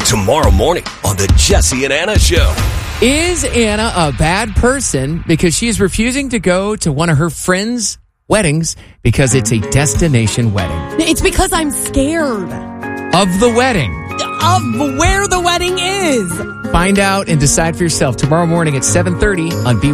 Tomorrow morning on the Jesse and Anna Show. Is Anna a bad person because she's refusing to go to one of her friends' weddings because it's a destination wedding? It's because I'm scared Of the wedding. of where the wedding is. Find out and decide for yourself tomorrow morning at 7:30 on B.